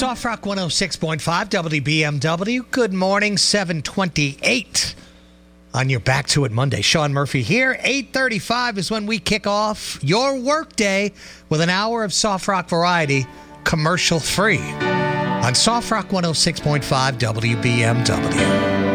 Soft Rock 106.5 WBMW. Good morning, 728 on your Back to It Monday. Sean Murphy here. 8:35 is when we kick off your workday with an hour of soft rock variety, commercial free, on Soft Rock 106.5 WBMW.